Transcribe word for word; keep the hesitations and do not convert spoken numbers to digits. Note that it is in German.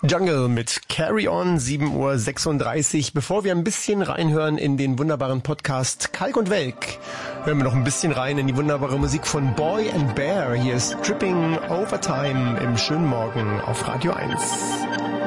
Jungle mit Carry On, sieben Uhr sechsunddreißig. Bevor wir ein bisschen reinhören in den wunderbaren Podcast Kalk und Welk, hören wir noch ein bisschen rein in die wunderbare Musik von Boy and Bear. Hier ist Tripping Overtime im schönen Morgen auf Radio eins.